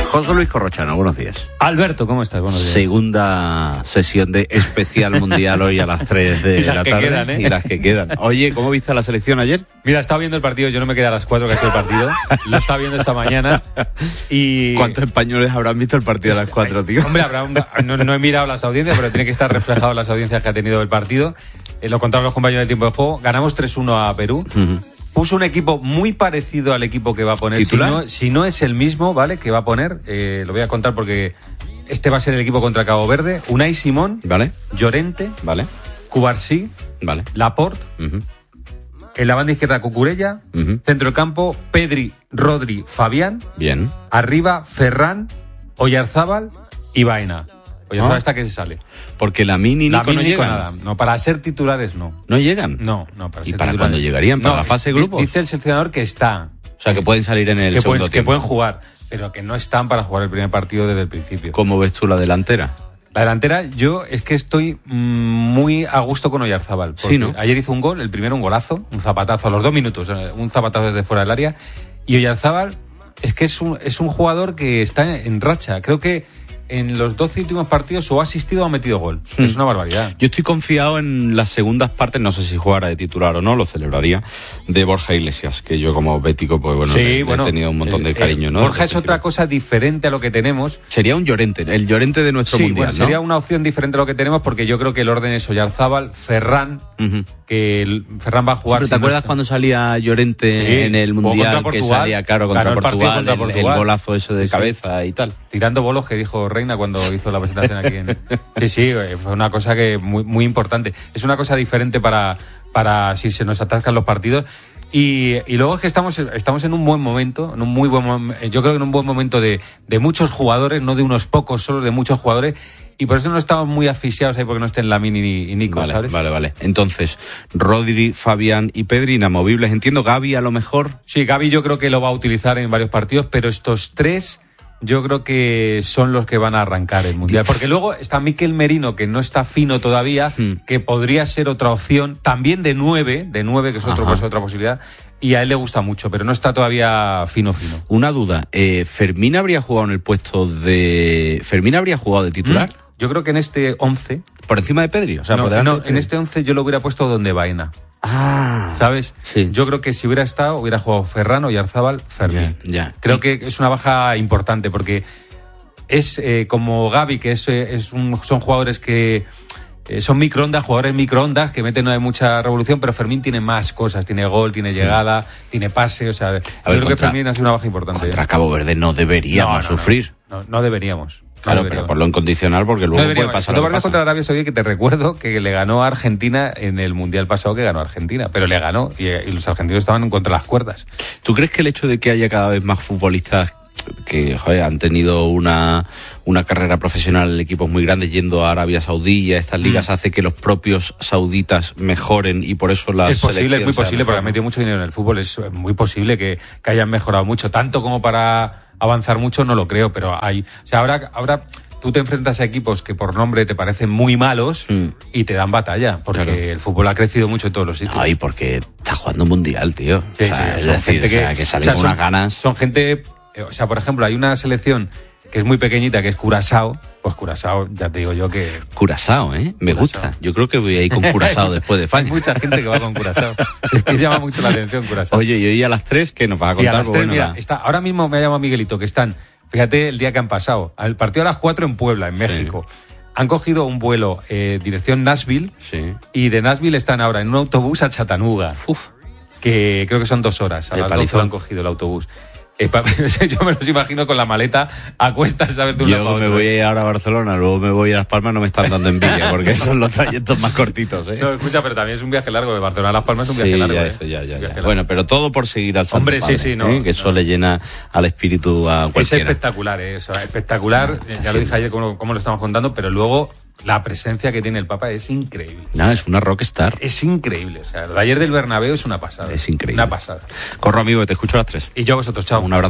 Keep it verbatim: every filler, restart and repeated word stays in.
José Luis Corrochano, buenos días. Alberto, ¿cómo estás? Buenos días. Segunda sesión de especial mundial hoy a las tres de la tarde. Quedan, ¿eh? Y las que quedan. Oye, ¿cómo viste la selección ayer? Mira, estaba viendo el partido, yo no me quedé a las cuatro que ha sido el partido. Lo estaba viendo esta mañana. Y... ¿Cuántos españoles habrán visto el partido a las cuatro, tío? Hombre, habrá un... no, no he mirado las audiencias, pero tiene que estar reflejado en las audiencias que ha tenido el partido. Eh, lo contaron los compañeros de tiempo de juego. Ganamos tres uno a Perú. Uh-huh. Puso un equipo muy parecido al equipo que va a poner. Si no, si no es el mismo, ¿vale? Que va a poner, eh, lo voy a contar porque este va a ser el equipo contra Cabo Verde. Unai Simón, ¿vale? Llorente, ¿vale? Cubarsí, ¿vale? Laporte, uh-huh. En la banda izquierda Cucurella, uh-huh. Centro del campo, Pedri, Rodri, Fabián. Bien. Arriba, Ferran, Oyarzábal y Baena. Oyarzábal ¿Ah? Está que se sale. Porque la mini la Nico no llegan. Nada. No, para ser titulares no. ¿No llegan? No, no, para ser ¿Y para titulares. cuándo llegarían? ¿Para no, la fase de grupos? Dice el seleccionador que está. O sea, que pueden salir en el que segundo pueden, tiempo. Que pueden jugar, pero que no están para jugar el primer partido desde el principio. ¿Cómo ves tú la delantera? La delantera, yo es que estoy muy a gusto con Oyarzábal. Sí, ¿no? Ayer hizo un gol, el primero un golazo, un zapatazo a los dos minutos, un zapatazo desde fuera del área. Y Oyarzábal es que es un, es un jugador que está en racha. Creo que en los doce últimos partidos o ha asistido o ha metido gol. Hmm. Es una barbaridad. Yo estoy confiado en las segundas partes, no sé si jugara de titular o no, lo celebraría, de Borja Iglesias, que yo como bético, pues bueno, sí, le, bueno le he tenido un montón de eh, cariño, ¿no? Borja es otra cosa diferente a lo que tenemos. Sería un Llorente, el Llorente de nuestro sí, mundial, bueno, ¿no? Sería una opción diferente a lo que tenemos porque yo creo que el orden es Oyarzábal, Ferran, uh-huh. que el, Ferran va a jugar... ¿Te acuerdas cuando salía Llorente sí, en el mundial, que salía, claro, contra Portugal, contra el, Portugal, el golazo ese de sí, cabeza sí. y tal? Tirando bolos que dijo Reina cuando hizo la presentación aquí en... Sí, sí, fue una cosa que muy, muy importante. Es una cosa diferente para, para si se nos atascan los partidos. Y, y luego es que estamos, estamos en un buen momento, en un muy buen yo creo que en un buen momento de, de muchos jugadores, no de unos pocos, solo de muchos jugadores. Y por eso no estamos muy asfixiados ahí porque no estén Lamine y Nico, vale, ¿sabes? Vale, vale. Entonces, Rodri, Fabián y Pedri inamovibles. Entiendo, Gavi a lo mejor. Sí, Gavi yo creo que lo va a utilizar en varios partidos, pero estos tres... Yo creo que son los que van a arrancar el Mundial. Porque luego está Mikel Merino, que no está fino todavía, hmm. que podría ser otra opción, también de nueve, de nueve, que es otro, pues, otra posibilidad, y a él le gusta mucho, pero no está todavía fino, fino. Una duda, eh, ¿Fermín habría jugado en el puesto de... ¿Fermín habría jugado de titular? ¿Mm? Yo creo que en este once... ¿Por encima de Pedri? O sea, no, por delante no, de Pedri. En este once yo lo hubiera puesto donde Baena. Ah, ¿sabes? Sí. Yo creo que si hubiera estado, hubiera jugado Ferran, Oyarzábal, Fermín. Ya, ya. Creo que es una baja importante porque es eh, como Gavi, que es, es un, son jugadores que eh, son microondas, jugadores microondas que meten no hay mucha revolución, pero Fermín tiene más cosas, tiene gol, tiene llegada, sí. tiene pase, o sea, yo creo contra, que Fermín ha sido una baja importante. Contra Cabo Verde no deberíamos no, no, sufrir. No, no, no deberíamos. Claro, pero por lo incondicional, porque luego no puede pasar lo que pasa. pasa. Contra Arabia Saudí, que te recuerdo que le ganó a Argentina en el Mundial pasado, que ganó a Argentina, pero le ganó y, y los argentinos estaban contra las cuerdas. ¿Tú crees que el hecho de que haya cada vez más futbolistas que joder, han tenido una, una carrera profesional en equipos muy grandes yendo a Arabia Saudí y a estas ligas mm. hace que los propios sauditas mejoren y por eso las es posible, es muy posible, porque han metido mucho dinero en el fútbol, es muy posible que, que hayan mejorado mucho, tanto como para avanzar mucho no lo creo, pero hay, o sea, ahora, ahora tú te enfrentas a equipos que por nombre te parecen muy malos mm. y te dan batalla, porque claro. el fútbol ha crecido mucho en todos los sitios. Ay, porque está jugando un mundial, tío. Sí, o sea, sí, es son decir, gente o sea, que, que salen o sea, con son, unas ganas. Son gente, o sea, por ejemplo, hay una selección que es muy pequeñita, que es Curazao. Pues Curazao, ya te digo yo que... Curazao, ¿eh? Me Curazao. gusta. Yo creo que voy a ir con Curazao después de España. Hay mucha gente que va con Curazao. Es que llama mucho la atención Curazao. Oye, y hoy a las tres, ¿qué nos vas a contar? Sí, a las tres, bueno, mira, la... está, ahora mismo me ha llamado Miguelito, que están, fíjate el día que han pasado. El partido a las cuatro en Puebla, en México. Sí. Han cogido un vuelo eh, dirección Nashville sí. y de Nashville están ahora en un autobús a Chattanooga. Uf. Que creo que son dos horas. A el las doce lo han cogido el autobús. Eh, yo me los imagino con la maleta a cuestas, ¿sabes? De una yo me voy a ir ahora a Barcelona, luego me voy a Las Palmas, no me están dando envidia, porque son los trayectos más cortitos, ¿eh? No, escucha, pero también es un viaje largo, de Barcelona a Las Palmas es un sí, viaje largo. Ya, ¿eh? eso, ya, ya, ya. Largo. Bueno, pero todo por seguir al Santo Hombre, Padre, sí, sí, no. ¿eh? Que eso no. le llena al espíritu a cualquiera. Es espectacular, ¿eh? Eso, espectacular, no, ya sí. lo dije ayer como, como lo estamos contando, pero luego la presencia que tiene el Papa es increíble. No, es una rockstar. Es increíble, o sea, el de ayer del Bernabéu es una pasada. Es increíble. Una pasada. Corro, amigo, te escucho a las tres. Y yo a vosotros, chao. Un abrazo.